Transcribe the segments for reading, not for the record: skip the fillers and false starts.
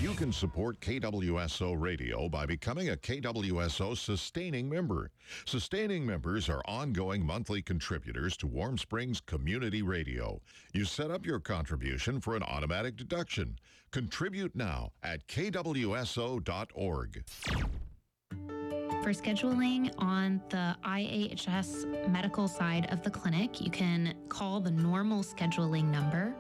You can support KWSO Radio by becoming a KWSO sustaining member. Sustaining members are ongoing monthly contributors to Warm Springs Community Radio. You set up your contribution for an automatic deduction. Contribute now at kwso.org. For scheduling on the IHS medical side of the clinic, you can call the normal scheduling number,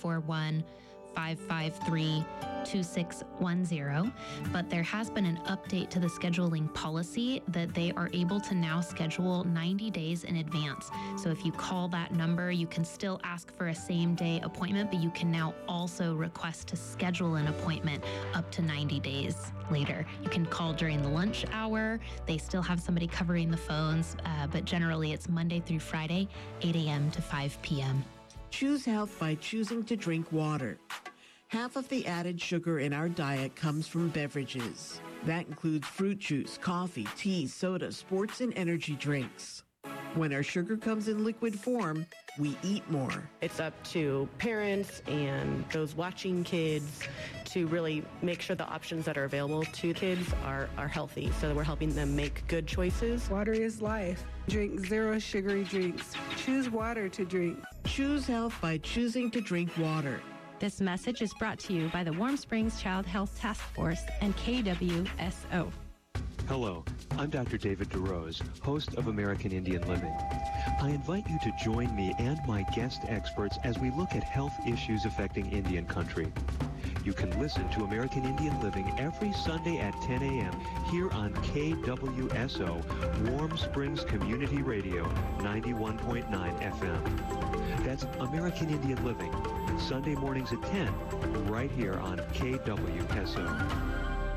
541-553-2610. But there has been an update to the scheduling policy that they are able to now schedule 90 days in advance. So if you call that number, you can still ask for a same-day appointment, but you can now also request to schedule an appointment up to 90 days later. You can call during the lunch hour. They still have somebody covering the phones, but generally it's Monday through Friday, 8 a.m. to 5 p.m. Choose health by choosing to drink water. Half of the added sugar in our diet comes from beverages. That includes fruit juice, coffee, tea, soda, sports, and energy drinks. When our sugar comes in liquid form, we eat more. It's up to parents and those watching kids to really make sure the options that are available to kids are healthy, so that we're helping them make good choices. Water is life. Drink zero sugary drinks. Choose water to drink. Choose health by choosing to drink water. This message is brought to you by the Warm Springs Child Health Task Force and KWSO. Hello, I'm Dr. David DeRose, host of American Indian Living. I invite you to join me and my guest experts as we look at health issues affecting Indian country. You can listen to American Indian Living every Sunday at 10 a.m. here on KWSO, Warm Springs Community Radio, 91.9 FM. That's American Indian Living, Sunday mornings at 10, right here on KWSO.